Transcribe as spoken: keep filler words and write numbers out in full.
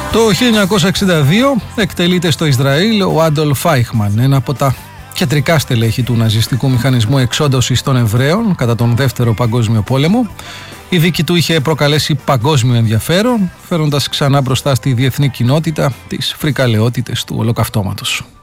Το χίλια εννιακόσια εξήντα δύο εκτελείται στο Ισραήλ ο Άντολφ Άιχμαν, ένα από τα κεντρικά στελέχη του ναζιστικού μηχανισμού εξόντωσης των Εβραίων κατά τον Δεύτερο Παγκόσμιο Πόλεμο. Η δίκη του είχε προκαλέσει παγκόσμιο ενδιαφέρον, φέροντας ξανά μπροστά στη διεθνή κοινότητα τις φρικαλαιότητες του Ολοκαυτώματος.